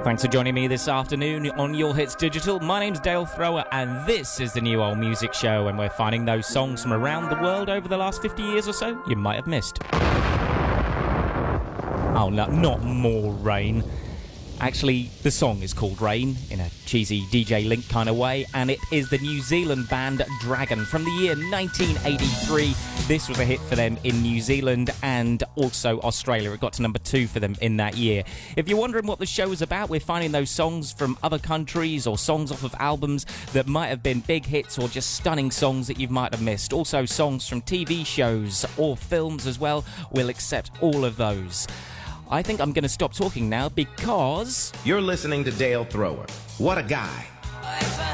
Thanks for joining me this afternoon on Your Hits Digital. My name's Dale Thrower, and this is the New Old Music Show, and we're finding those songs from around the world over the last 50 years or so you might have missed. Oh, no, not more rain. Actually, the song is called Rain, in a cheesy DJ Link kind of way, and it is the New Zealand band Dragon from the year 1983. This was a hit for them in New Zealand and also Australia. It got to number 2 for them in that year. If you're wondering what the show is about, we're finding those songs from other countries or songs off of albums that might have been big hits or just stunning songs that you might have missed. Also songs from TV shows or films as well. We'll accept all of those. I think I'm going to stop talking now because... You're listening to Dale Thrower. What a guy.